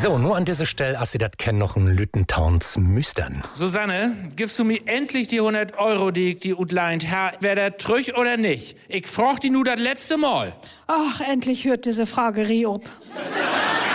So, nur an dieser Stelle, als Sie das kennen, noch ein Lüttentowns Müstern. Susanne, gibst du mir endlich die 100 Euro, die ich die utleint ha? Wär der trüch oder nicht? Ich frag die nur das letzte Mal. Ach, endlich hört diese Fragerie ob.